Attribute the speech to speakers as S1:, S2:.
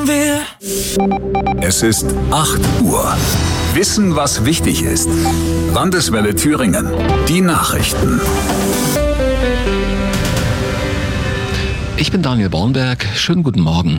S1: Es ist 8 Uhr. Wissen, was wichtig ist. Landeswelle Thüringen. Die Nachrichten.
S2: Ich bin Daniel Bornberg. Schönen guten Morgen.